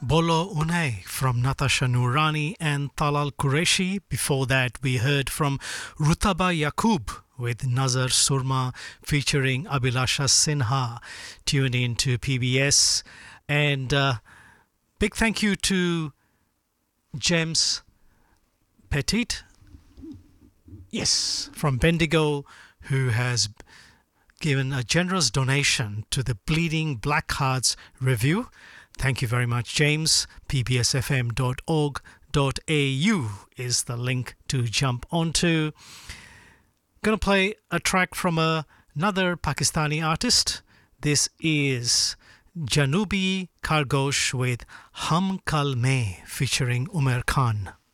Bolo Unai from Natasha Noorani and Talal Qureshi. Before that, we heard from Rutaba Yaqub with Nazar Surma featuring Abhilasha Sinha. Tune in to PBS. And big thank you to James Petit, yes, from Bendigo, who has given a generous donation to the Bleeding Black Hearts review. Thank you very much, James. pbsfm.org.au is the link to jump onto. Gonna play a track from another Pakistani artist. This is Janubi Khargosh with Hum Kal Mein featuring Umer Khan.